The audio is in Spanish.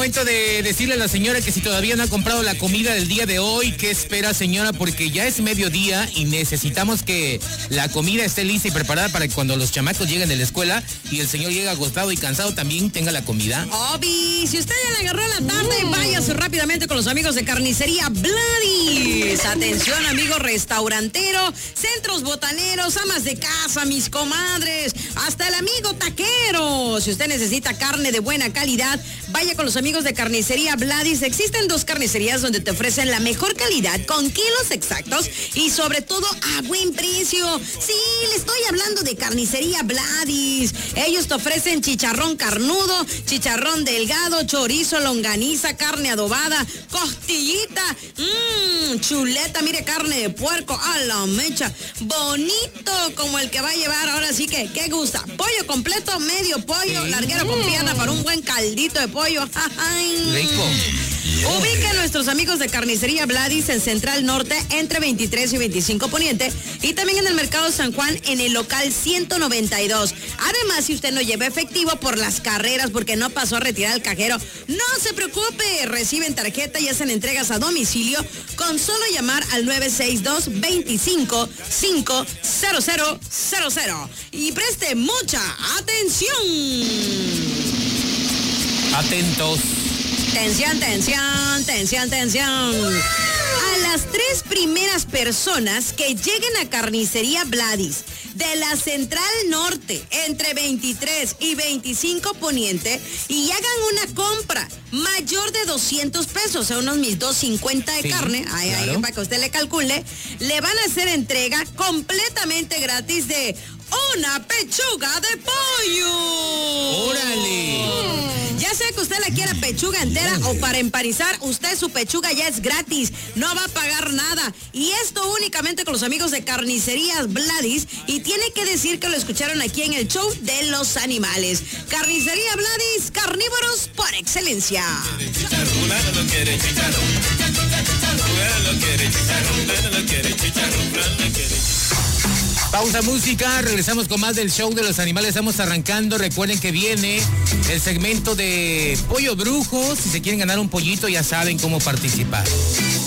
momento de decirle a la señora que si todavía no ha comprado la comida del día de hoy, ¿qué espera, señora? Porque ya es mediodía y necesitamos que la comida esté lista y preparada para que cuando los chamacos lleguen de la escuela y el señor llega agotado y cansado también tenga la comida. Obi, si usted ya le agarró la tarde, váyase rápidamente con los amigos de Carnicería Vladis. Atención, amigo restaurantero, centros botaneros, amas de casa, mis comadres, hasta el amigo taquero. Si usted necesita carne de buena calidad, vaya con los amigos de Carnicería Vladis. Existen 2 carnicerías donde te ofrecen la mejor calidad con kilos exactos y sobre todo a buen precio. Sí, le estoy hablando de Carnicería Vladis. Ellos te ofrecen chicharrón carnudo, chicharrón delgado, chorizo, longaniza, carne adobada, costillita, chuleta, mire, carne de puerco a la mecha, bonito como el que va a llevar. Ahora sí que, ¿qué gusta? Pollo completo, medio pollo, larguero con pierna para un buen caldito de pollo. Rico. Ubica a nuestros amigos de Carnicería Vladis en Central Norte entre 23 y 25 Poniente y también en el Mercado San Juan en el local 192. Además, si usted no lleva efectivo por las carreras porque no pasó a retirar el cajero, no se preocupe, reciben tarjeta y hacen entregas a domicilio con solo llamar al 962-25-50000 y preste mucha atención. Atentos. Tensión. A las 3 primeras personas que lleguen a Carnicería Vladis de la Central Norte entre 23 y 25 Poniente y hagan una compra mayor de 200 pesos, o sea, unos 1,250 de carne, ahí, para que usted le calcule, le van a hacer entrega completamente gratis de una pechuga de pollo. ¡Órale! Ya sea que usted la quiera pechuga entera o para empanizar, usted su pechuga ya es gratis, no va a pagar nada. Y esto únicamente con los amigos de Carnicerías Vladis y tiene que decir que lo escucharon aquí en el show de los animales. Carnicería Vladis, carnívoros por excelencia. Pausa música, regresamos con más del show de los animales. Estamos arrancando, recuerden que viene el segmento de Pollo Brujo. Si se quieren ganar un pollito ya saben cómo participar.